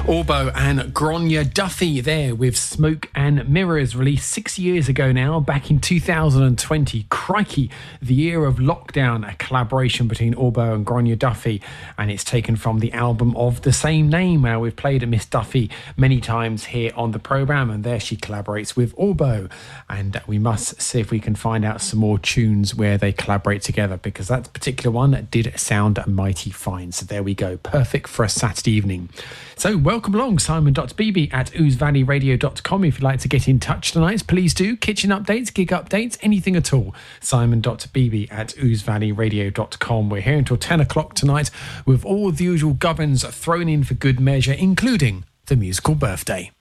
Orbo and Gráinne Duffy there with Smoke and Mirrors, released 6 years ago now, back in 2020. Crikey, the year of lockdown, a collaboration between Orbo and Gráinne Duffy, and it's taken from the album of the same name. We've played Miss Duffy many times here on the programme, and there she collaborates with Orbo, and we must see if we can find out some more tunes where they collaborate together, because that particular one did sound mighty fine. So there we go, perfect for a Saturday evening. So welcome along, Simon.Beebe at ousevalleyradio.com. If you'd like to get in touch tonight, please do. Kitchen updates, gig updates, anything at all. Simon.Beebe at ousevalleyradio.com. We're here until 10 o'clock tonight with all the usual gubbins thrown in for good measure, including the musical birthday.